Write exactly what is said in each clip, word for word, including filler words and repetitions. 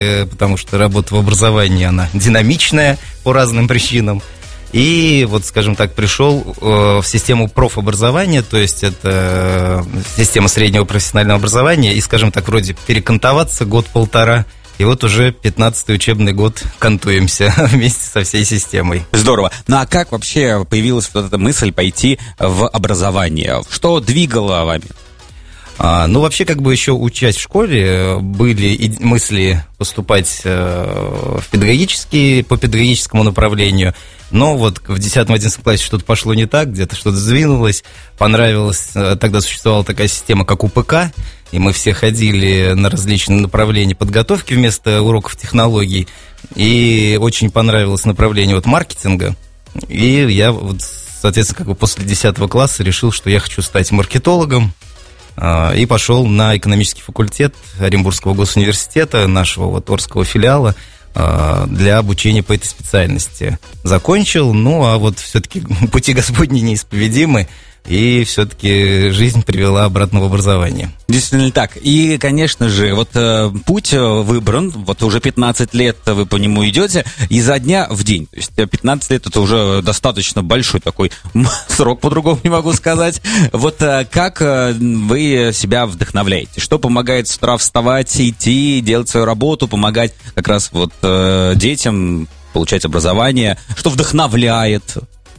потому что работа в образовании, она динамичная по разным причинам. И вот, скажем так, пришел в систему профобразования, то есть это система среднего профессионального образования, и, скажем так, вроде перекантоваться год-полтора, и вот уже пятнадцатый учебный год кантуемся вместе со всей системой. Здорово. Ну а как вообще появилась вот эта мысль пойти в образование? Что двигало вами? А, ну, вообще, как бы еще учась в школе, были и мысли поступать э, в педагогические, по педагогическому направлению, но вот в десятом-одиннадцатом классе что-то пошло не так, где-то что-то сдвинулось, понравилось, тогда существовала такая система, как УПК, и мы все ходили на различные направления подготовки вместо уроков технологий, и очень понравилось направление вот маркетинга, и я, вот, соответственно, как бы после десятого класса решил, что я хочу стать маркетологом, и пошел на экономический факультет Оренбургского госуниверситета, нашего вот Орского филиала, для обучения по этой специальности. Закончил, ну, а вот все-таки пути Господни неисповедимы, и все-таки жизнь привела обратно в образование. Действительно так. И, конечно же, вот э, путь выбран, вот уже пятнадцать лет вы по нему идете, изо дня в день. То есть пятнадцать лет это уже достаточно большой такой срок, по-другому не могу сказать. Вот э, как э, вы себя вдохновляете? Что помогает с утра вставать, идти, делать свою работу, помогать как раз вот э, детям получать образование? Что вдохновляет?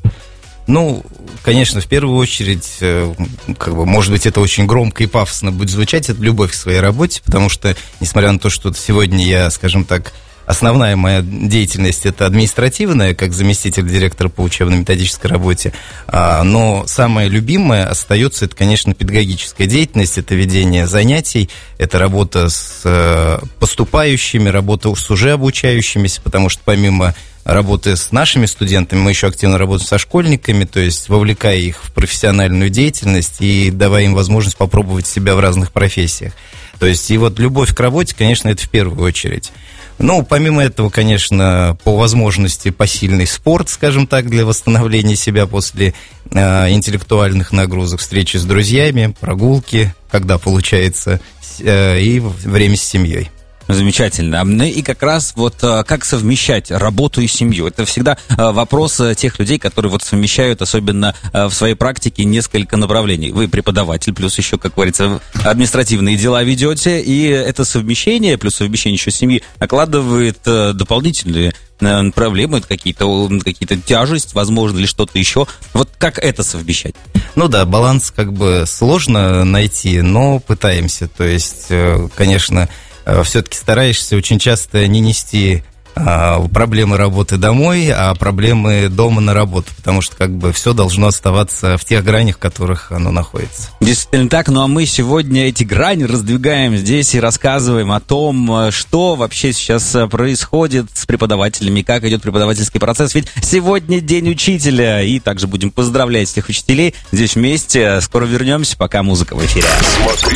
Ну, конечно, в первую очередь, как бы, может быть, это очень громко и пафосно будет звучать, это любовь к своей работе, потому что, несмотря на то, что сегодня я, скажем так, основная моя деятельность это административная, как заместитель директора по учебно-методической работе, но самое любимое остается, это, конечно, педагогическая деятельность, это ведение занятий, это работа с поступающими, работа с уже обучающимися, потому что помимо работы с нашими студентами, мы еще активно работаем со школьниками, то есть вовлекая их в профессиональную деятельность и давая им возможность попробовать себя в разных профессиях. То есть и вот любовь к работе, конечно, это в первую очередь. Ну, помимо этого, конечно, по возможности посильный спорт, скажем так, для восстановления себя после э, интеллектуальных нагрузок, встречи с друзьями, прогулки, когда получается, э, и время с семьей. Замечательно. Ну и как раз вот как совмещать работу и семью. Это всегда вопрос тех людей, которые вот совмещают, особенно в своей практике, несколько направлений. Вы преподаватель, плюс еще, как говорится, административные дела ведете, и это совмещение, плюс совмещение еще семьи, накладывает дополнительные проблемы, какие-то, какие-то тяжесть, возможно, или что-то еще. Вот как это совмещать? Ну да, баланс как бы сложно найти, но пытаемся. То есть, конечно, все-таки стараешься очень часто не нести а, проблемы работы домой, а проблемы дома на работу, потому что как бы все должно оставаться в тех гранях, в которых оно находится. Действительно так, ну а мы сегодня эти грани раздвигаем здесь и рассказываем о том, что вообще сейчас происходит с преподавателями, как идет преподавательский процесс, ведь сегодня День учителя, и также будем поздравлять всех учителей здесь вместе. Скоро вернемся, пока музыка в эфире.